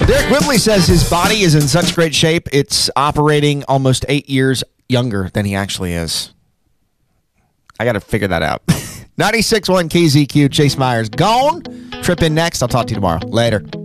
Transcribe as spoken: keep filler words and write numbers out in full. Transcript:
Derek Whibley says his body is in such great shape, it's operating almost eight years younger than he actually is. I got to figure that out. ninety-six point one K Z Q, Chase Myers gone. Trip in next. I'll talk to you tomorrow. Later.